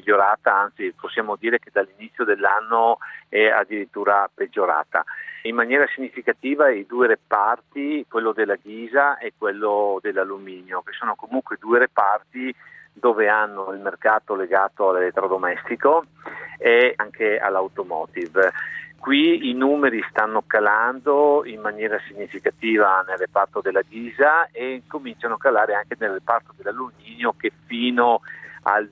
migliorata, anzi possiamo dire che dall'inizio dell'anno è addirittura peggiorata. In maniera significativa i due reparti, quello della ghisa e quello dell'alluminio, che sono comunque due reparti dove hanno il mercato legato all'elettrodomestico e anche all'automotive. Qui i numeri stanno calando in maniera significativa nel reparto della ghisa e cominciano a calare anche nel reparto dell'alluminio, che fino al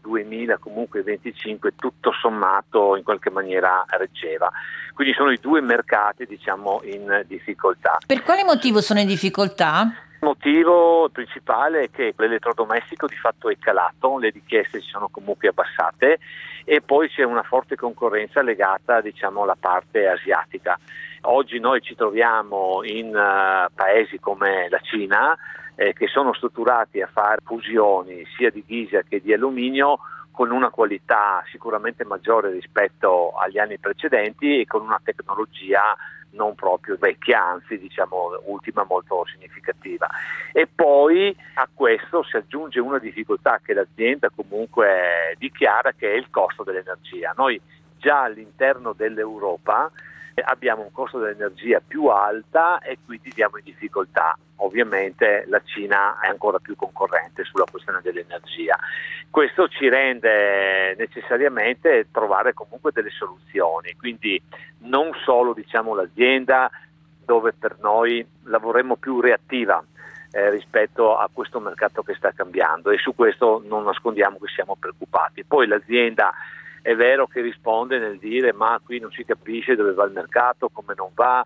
2025 tutto sommato in qualche maniera reggeva. Quindi sono i due mercati, diciamo, in difficoltà. Per quale motivo sono in difficoltà? Il motivo principale è che l'elettrodomestico di fatto è calato, le richieste si sono comunque abbassate e poi c'è una forte concorrenza legata, diciamo, alla parte asiatica. Oggi noi ci troviamo in paesi come la Cina che sono strutturati a fare fusioni sia di ghisa che di alluminio con una qualità sicuramente maggiore rispetto agli anni precedenti e con una tecnologia non proprio vecchia, anzi diciamo ultima molto significativa. E poi a questo si aggiunge una difficoltà che l'azienda comunque dichiara, che è il costo dell'energia. Noi già all'interno dell'Europa abbiamo un costo dell'energia più alta e quindi siamo in difficoltà. Ovviamente la Cina è ancora più concorrente sulla questione dell'energia. Questo ci rende necessariamente trovare comunque delle soluzioni, quindi non solo, diciamo, l'azienda dove per noi la vorremmo più reattiva rispetto a questo mercato che sta cambiando, e su questo non nascondiamo che siamo preoccupati. Poi l'azienda è vero che risponde nel dire ma qui non si capisce dove va il mercato, come non va,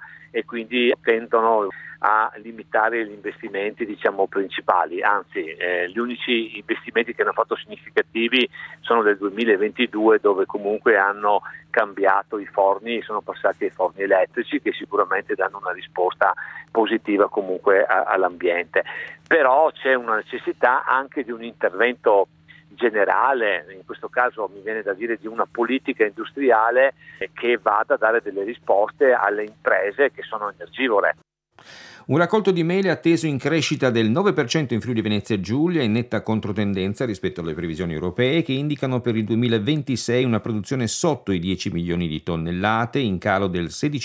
e quindi tendono a limitare gli investimenti, diciamo, principali, anzi gli unici investimenti che hanno fatto significativi sono del 2022, dove comunque hanno cambiato i forni, sono passati ai forni elettrici, che sicuramente danno una risposta positiva comunque all'ambiente. Però c'è una necessità anche di un intervento generale, in questo caso mi viene da dire di una politica industriale che vada a dare delle risposte alle imprese che sono energivore. Un raccolto di mele atteso in crescita del 9% in Friuli Venezia Giulia, in netta controtendenza rispetto alle previsioni europee che indicano per il 2026 una produzione sotto i 10 milioni di tonnellate, in calo del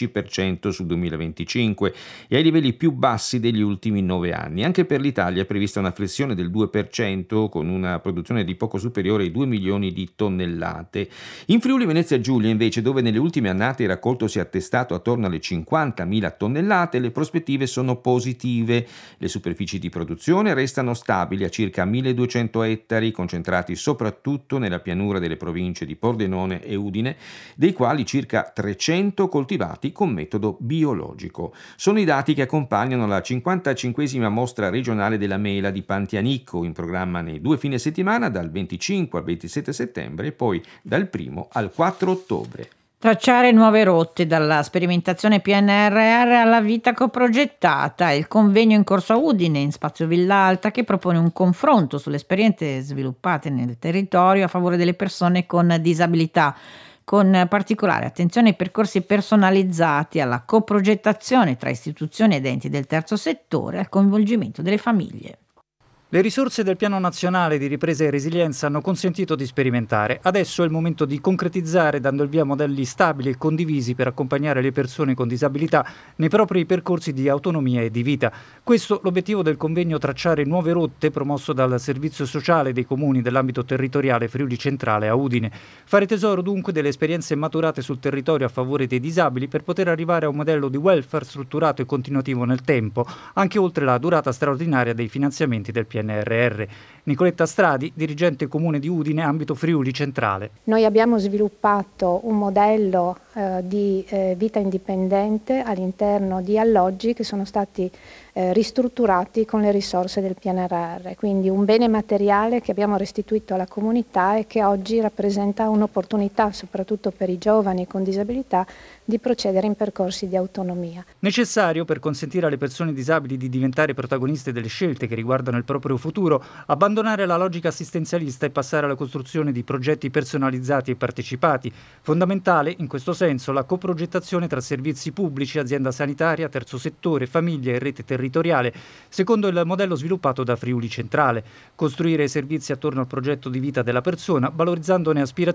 16% sul 2025 e ai livelli più bassi degli ultimi 9 anni. Anche per l'Italia è prevista una flessione del 2% con una produzione di poco superiore ai 2 milioni di tonnellate. In Friuli Venezia Giulia invece, dove nelle ultime annate il raccolto si è attestato attorno alle 50.000 tonnellate, le prospettive sono positive. Le superfici di produzione restano stabili a circa 1.200 ettari, concentrati soprattutto nella pianura delle province di Pordenone e Udine, dei quali circa 300 coltivati con metodo biologico. Sono i dati che accompagnano la 55esima mostra regionale della mela di Pantianicco, in programma nei 2 fine settimana dal 25 al 27 settembre e poi dal 1 al 4 ottobre. Tracciare nuove rotte dalla sperimentazione PNRR alla vita coprogettata, il convegno in corso a Udine in Spazio Villalta, che propone un confronto sulle esperienze sviluppate nel territorio a favore delle persone con disabilità, con particolare attenzione ai percorsi personalizzati, alla coprogettazione tra istituzioni ed enti del terzo settore e al coinvolgimento delle famiglie. Le risorse del Piano Nazionale di Ripresa e Resilienza hanno consentito di sperimentare. Adesso è il momento di concretizzare, dando il via a modelli stabili e condivisi per accompagnare le persone con disabilità nei propri percorsi di autonomia e di vita. Questo l'obiettivo del convegno Tracciare nuove rotte, promosso dal Servizio Sociale dei Comuni dell'ambito territoriale Friuli Centrale a Udine. Fare tesoro dunque delle esperienze maturate sul territorio a favore dei disabili per poter arrivare a un modello di welfare strutturato e continuativo nel tempo, anche oltre la durata straordinaria dei finanziamenti del PNRR. Nicoletta Stradi, dirigente comune di Udine, ambito Friuli Centrale. Noi abbiamo sviluppato un modello di vita indipendente all'interno di alloggi che sono stati ristrutturati con le risorse del PNRR, quindi un bene materiale che abbiamo restituito alla comunità e che oggi rappresenta un'opportunità, soprattutto per i giovani con disabilità, di procedere in percorsi di autonomia. Necessario per consentire alle persone disabili di diventare protagoniste delle scelte che riguardano il proprio futuro, abbandonare la logica assistenzialista e passare alla costruzione di progetti personalizzati e partecipati. Fondamentale, in questo senso, la coprogettazione tra servizi pubblici, azienda sanitaria, terzo settore, famiglia e rete territoriale, secondo il modello sviluppato da Friuli Centrale. Costruire servizi attorno al progetto di vita della persona, valorizzandone aspirazioni